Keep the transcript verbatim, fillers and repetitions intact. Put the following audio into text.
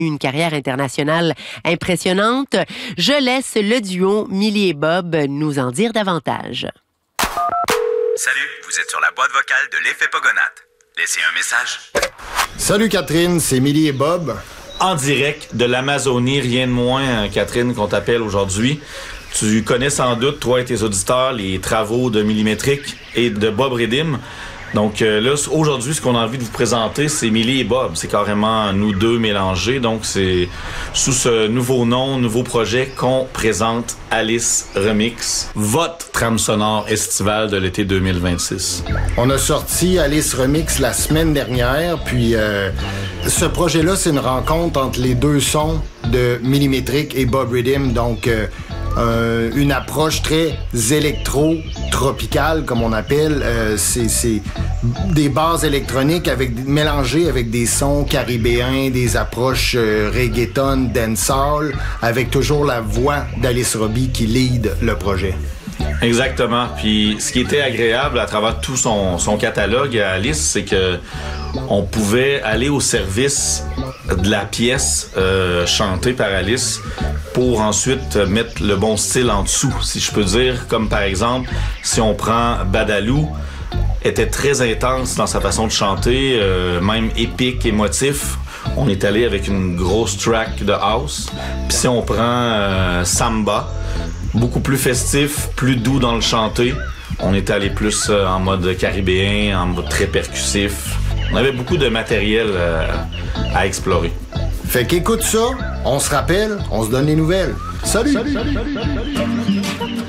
Une carrière internationale impressionnante. Je laisse le duo Millie et Bob nous en dire davantage. Salut, vous êtes sur la boîte vocale de l'effet Pogonat. Laissez un message. Salut Catherine, c'est Millie et Bob. En direct de l'Amazonie, rien de moins, Catherine, qu'on t'appelle aujourd'hui. Tu connais sans doute, toi et tes auditeurs, les travaux de Millimétrique et de Bob Redim. Donc euh, là, aujourd'hui, ce qu'on a envie de vous présenter, c'est Millie et Bob. C'est carrément nous deux mélangés. Donc c'est sous ce nouveau nom, nouveau projet qu'on présente Alice Remix, votre trame sonore estivale de l'été deux mille vingt-six. On a sorti Alice Remix la semaine dernière, puis euh, ce projet-là, c'est une rencontre entre les deux sons de Millimétrique et Bob Redim. Donc euh, Euh, une approche très électro-tropicale, comme on appelle. Euh, c'est, c'est des bases électroniques avec, mélangées avec des sons caribéens, des approches euh, reggaeton, dancehall, avec toujours la voix d'Alice Robbie qui lead le projet. Exactement. Puis ce qui était agréable à travers tout son, son catalogue à Alice, c'est que on pouvait aller au service de la pièce euh, chantée par Alice pour ensuite mettre le bon style en dessous, si je peux dire. Comme par exemple, si on prend Badalou, était très intense dans sa façon de chanter, euh, même épique, émotif. On est allé avec une grosse track de house. Puis si on prend euh, Samba, beaucoup plus festif, plus doux dans le chanté. On est allé plus euh, en mode caribéen, en mode très percussif. On avait beaucoup de matériel euh, à explorer. Fait qu'écoute ça, on se rappelle, on se donne les nouvelles. Salut! Salut, salut, salut, salut.